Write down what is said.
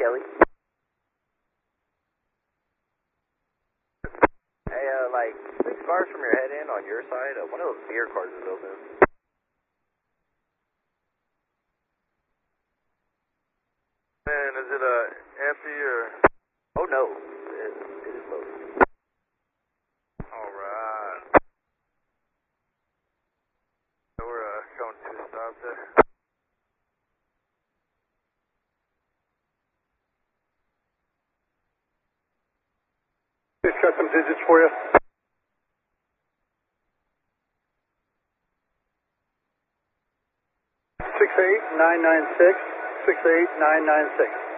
Kelly. Hey, like 6 cars from your head in on your side, one of those beer cars is open. Man, is it empty or? Oh no, it is loaded. Alright. So we're going to the stop there. Just got some digits for you. 68996, 68996.